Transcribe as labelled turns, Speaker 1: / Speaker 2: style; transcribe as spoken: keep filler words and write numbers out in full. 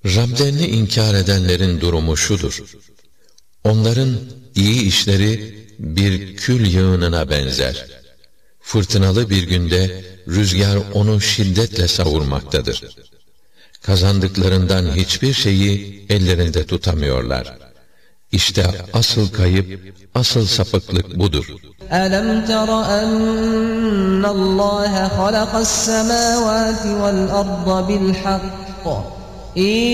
Speaker 1: Rablerini inkar edenlerin durumu şudur: onların iyi işleri bir kül yığınına benzer. Fırtınalı bir günde rüzgar onu şiddetle savurmaktadır. Kazandıklarından hiçbir şeyi ellerinde tutamıyorlar. İşte asıl kayıp, asıl sapıklık budur.
Speaker 2: أَلَمْ تَرَ أَنَّ اللّٰهَ خَلَقَ السَّمَاوَاتِ وَالْأَرْضَ بِالْحَقِّ